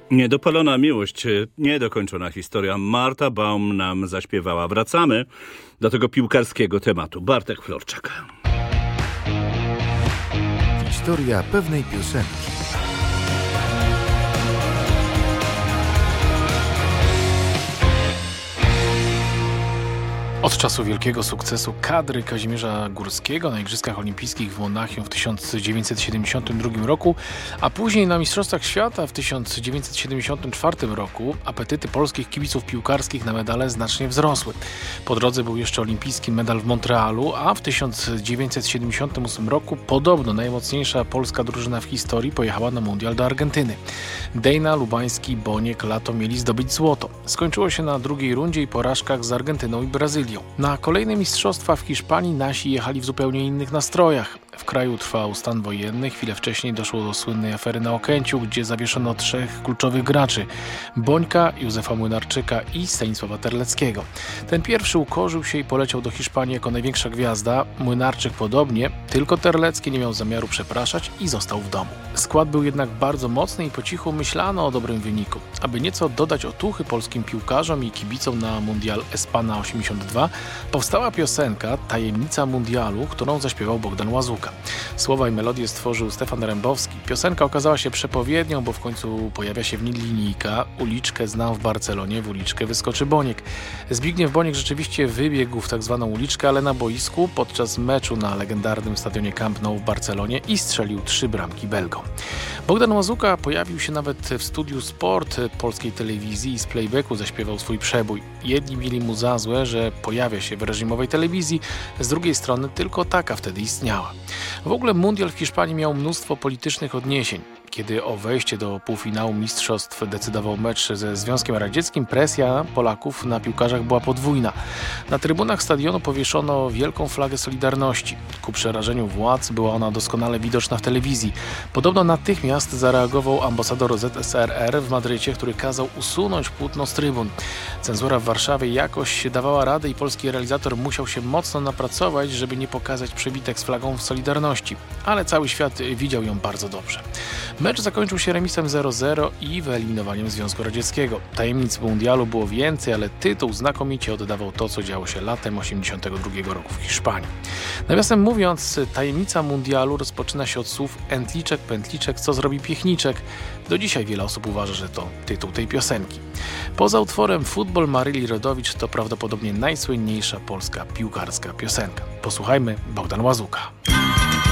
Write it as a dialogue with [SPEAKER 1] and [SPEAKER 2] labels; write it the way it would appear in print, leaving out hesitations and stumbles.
[SPEAKER 1] Niedopalona miłość, niedokończona historia. Marta Baum nam zaśpiewała. Wracamy do tego piłkarskiego tematu. Bartek Florczak.
[SPEAKER 2] Historia pewnej piosenki.
[SPEAKER 3] Od czasu wielkiego sukcesu kadry Kazimierza Górskiego na Igrzyskach Olimpijskich w Monachium w 1972 roku, a później na Mistrzostwach Świata w 1974 roku apetyty polskich kibiców piłkarskich na medale znacznie wzrosły. Po drodze był jeszcze olimpijski medal w Montrealu, a w 1978 roku podobno najmocniejsza polska drużyna w historii pojechała na mundial do Argentyny. Dejna, Lubański, Boniek, Lato mieli zdobyć złoto. Skończyło się na drugiej rundzie i porażkach z Argentyną i Brazylią. Na kolejne mistrzostwa w Hiszpanii nasi jechali w zupełnie innych nastrojach. W kraju trwał stan wojenny, chwilę wcześniej doszło do słynnej afery na Okęciu, gdzie zawieszono 3 kluczowych graczy: Bońka, Józefa Młynarczyka i Stanisława Terleckiego. Ten pierwszy ukorzył się i poleciał do Hiszpanii jako największa gwiazda. Młynarczyk podobnie, tylko Terlecki nie miał zamiaru przepraszać i został w domu. Skład był jednak bardzo mocny i po cichu myślano o dobrym wyniku. Aby nieco dodać otuchy polskim piłkarzom i kibicom na Mundial Espana 82, powstała piosenka Tajemnica Mundialu, którą zaśpiewał Bogdan Łazuka. Słowa i melodię stworzył Stefan Rembowski. Piosenka okazała się przepowiednią, bo w końcu pojawia się w niej linijka: uliczkę znam w Barcelonie, w uliczkę wyskoczy Boniek. Zbigniew Boniek rzeczywiście wybiegł w tak zwaną uliczkę, ale na boisku podczas meczu na legendarnym stadionie Camp Nou w Barcelonie i strzelił 3 bramki Belgom. Bogdan Łazuka pojawił się nawet w studiu Sport polskiej telewizji i z playbacku zaśpiewał swój przebój. Jedni mieli mu za złe, że pojawia się w reżimowej telewizji, z drugiej strony tylko taka wtedy istniała. W ogóle mundial w Hiszpanii miał mnóstwo politycznych odniesień. Kiedy o wejście do półfinału mistrzostw decydował mecz ze Związkiem Radzieckim, presja Polaków na piłkarzach była podwójna. Na trybunach stadionu powieszono wielką flagę Solidarności. Ku przerażeniu władz była ona doskonale widoczna w telewizji. Podobno natychmiast zareagował ambasador ZSRR w Madrycie, który kazał usunąć płótno z trybun. Cenzura w Warszawie jakoś dawała radę i polski realizator musiał się mocno napracować, żeby nie pokazać przebitek z flagą w Solidarności. Ale cały świat widział ją bardzo dobrze. Mecz zakończył się remisem 0-0 i wyeliminowaniem Związku Radzieckiego. Tajemnic mundialu było więcej, ale tytuł znakomicie oddawał to, co działo się latem 1982 roku w Hiszpanii. Nawiasem mówiąc, tajemnica mundialu rozpoczyna się od słów entliczek, pętliczek, co zrobi piechniczek. Do dzisiaj wiele osób uważa, że to tytuł tej piosenki. Poza utworem Futbol Maryli Rodowicz to prawdopodobnie najsłynniejsza polska piłkarska piosenka. Posłuchajmy Bogdan Łazuka.